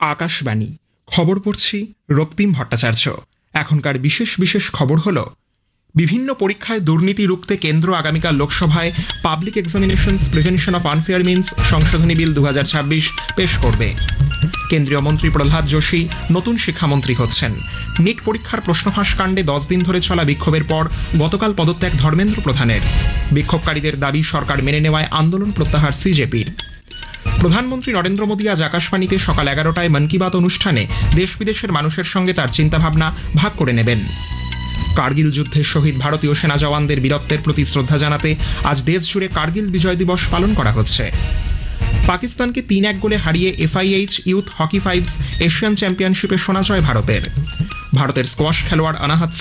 আকাশবাণী খবর পড়ছি রক্তিম ভট্টাচার্য। এখনকার বিশেষ বিশেষ খবর হল, বিভিন্ন পরীক্ষায় দুর্নীতি রুখতে কেন্দ্র আগামীকাল লোকসভায় public examinations prevention of unfair means সংশোধনী বিল 2026 পেশ করবে। কেন্দ্রীয় মন্ত্রী প্রহ্লাদ যোশী নতুন শিক্ষামন্ত্রী হচ্ছেন। নিট পরীক্ষার প্রশ্নফাঁস কাণ্ডে 10 দিন ধরে চলা বিক্ষোভের পর গতকাল পদত্যাগ ধর্মেন্দ্র প্রধানের। বিক্ষোভকারীদের দাবি সরকার মেনে নেওয়ায় আন্দোলন প্রত্যাহার সিজেপির। প্রধানমন্ত্রী নরেন্দ্র মোদী আজ আকাশবাণীতে সকাল 11টায় মন কি বাত অনুষ্ঠানে দেশ বিদেশের মানুষের সঙ্গে তার চিন্তাভাবনা ভাগ করে নেবেন। কার্গিল যুদ্ধে শহীদ ভারতীয় সেনা জওয়ানদের বীরত্বের প্রতি শ্রদ্ধা জানাতে আজ দেশ জুড়ে কার্গিল বিজয় দিবস পালন করা হচ্ছে। পাকিস্তানকে 3-1 গোলে হারিয়ে FIH youth hockey fives Asian চ্যাম্পিয়নশিপে সোনা জয় ভারতের। ভারতের স্কোয়াশ খেলোয়াড় অনাহাত